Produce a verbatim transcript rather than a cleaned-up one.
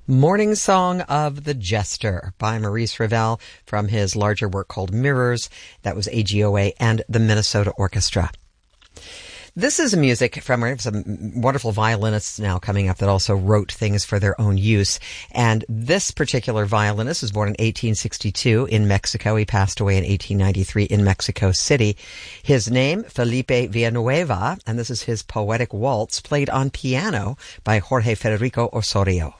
Morning Song of the Jester by Maurice Ravel from his larger work called Mirrors. That was A G O A and the Minnesota Orchestra. This is music from some wonderful violinists now coming up that also wrote things for their own use. And this particular violinist was born in eighteen sixty-two in Mexico. He passed away in eighteen ninety-three in Mexico City. His name, Felipe Villanueva, and this is his Poetic Waltz, played on piano by Jorge Federico Osorio.